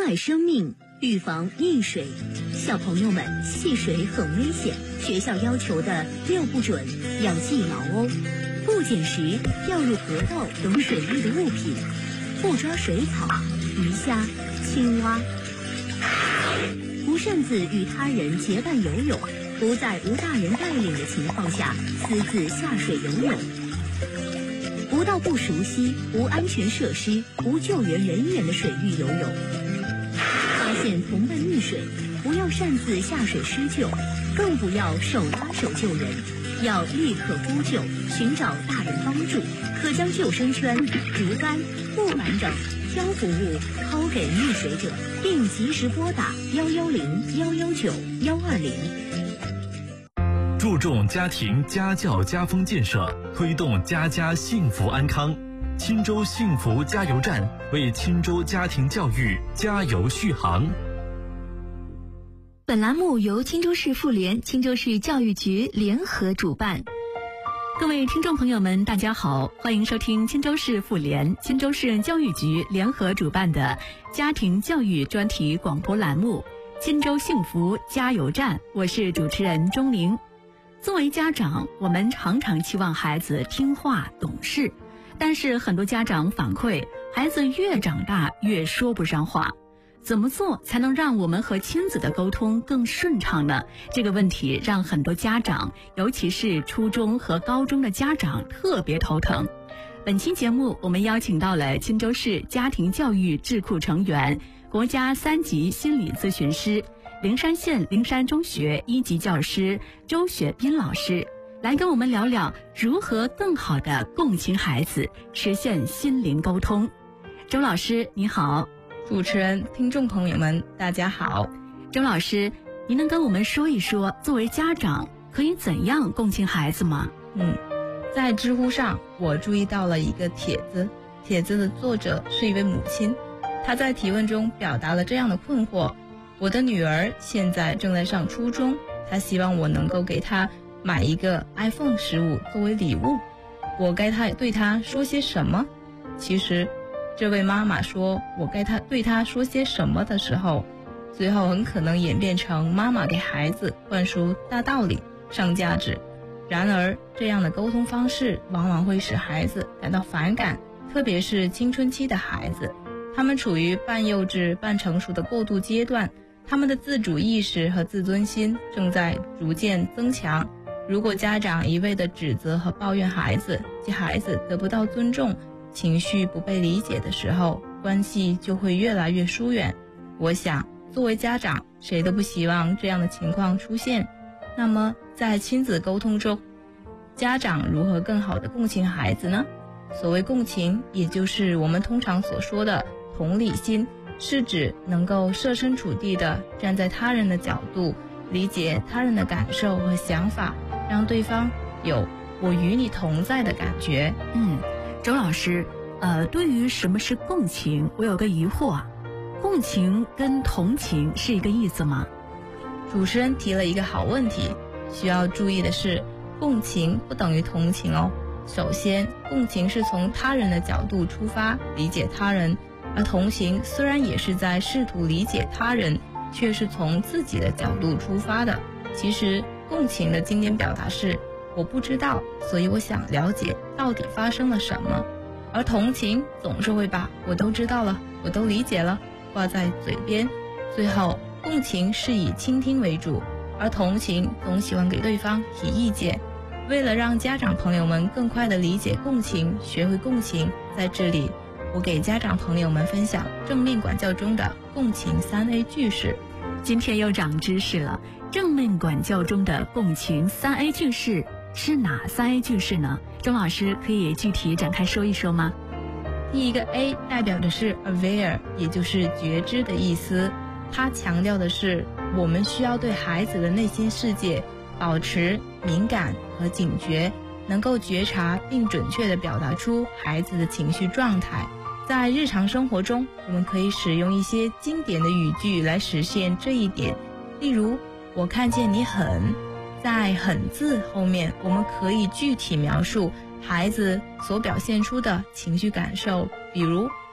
爱生命，预防溺水。小朋友们，戏水很危险，学校要求的6不准要记牢哦。不捡拾掉入河道等水域的物品，不抓水草、鱼虾、青蛙，不擅自与他人结伴游泳，不在无大人带领的情况下私自下水游泳，不到不熟悉、无安全设施、无救援人员的水域游泳。发现同伴溺水，不要擅自下水施救，更不要手拉手救人，要立刻呼救，寻找大人帮助。可将救生圈、竹竿、木板等漂浮物抛给溺水者，并及时拨打110、119、120。 注重家庭家教家风建设，推动家家幸福安康。钦州幸福加油站为钦州家庭教育加油续航。 本栏目由钦州市妇联、钦州市教育局联合主办。各位听众朋友们，大家好，欢迎收听钦州市妇联、钦州市教育局联合主办的家庭教育专题广播栏目《钦州幸福加油站》，我是主持人钟玲。作为家长，我们常常期望孩子听话懂事，但是很多家长反馈，孩子越长大越说不上话。怎么做才能让我们和亲子的沟通更顺畅呢？这个问题让很多家长，尤其是初中和高中的家长特别头疼。本期节目我们邀请到了钦州市家庭教育智库成员、国家3级心理咨询师、灵山县灵山中学1级教师周雪斌老师，来跟我们聊聊如何更好地共情孩子，实现心灵沟通。周老师你好。 主持人、听众朋友们，大家好。 周老师，您能跟我们说一说，作为家长可以怎样共情孩子吗？ 在知乎上，我注意到了一个帖子，帖子的作者是一位母亲，她在提问中表达了这样的困惑：我的女儿现在正在上初中，她希望我能够给她买一个 iPhone 15作为礼物，我该对她说些什么？其实这位妈妈说我该对她说些什么的时候，最后很可能演变成妈妈给孩子灌输大道理、上价值。然而这样的沟通方式往往会使孩子感到反感，特别是青春期的孩子，他们处于半幼稚半成熟的过渡阶段，他们的自主意识和自尊心正在逐渐增强。如果家长一味地指责和抱怨孩子，即孩子得不到尊重，情绪不被理解的时候，关系就会越来越疏远。我想作为家长，谁都不希望这样的情况出现。那么在亲子沟通中，家长如何更好地共情孩子呢？所谓共情，也就是我们通常所说的同理心，是指能够设身处地地站在他人的角度，理解他人的感受和想法，让对方有我与你同在的感觉。 周老师，对于什么是共情，我有个疑惑啊，共情跟同情是一个意思吗？ 主持人提了一个好问题，需要注意的是，共情不等于同情哦。首先，共情是从他人的角度出发，理解他人，而同情虽然也是在试图理解他人，却是从自己的角度出发的。其实，共情的经典表达是我不知道，所以我想了解到底发生了什么。而同情总是会把我都知道了，我都理解了挂在嘴边。最后，共情是以倾听为主，而同情总喜欢给对方提意见。为了让家长朋友们更快地理解共情，学会共情，在这里我给家长朋友们分享正面管教中的共情3A 句式。 今天又长知识了，正面管教中的共情3A 句式是哪3A 句式呢？周老师可以具体展开说一说吗？ 第一个 A 代表的是 aware， 也就是觉知的意思，它强调的是我们需要对孩子的内心世界保持敏感和警觉，能够觉察并准确地表达出孩子的情绪状态。在日常生活中，我们可以使用一些经典的语句来实现这一点。例如，我看见你很，在很字后面，我们可以具体描述孩子所表现出的情绪感受，比如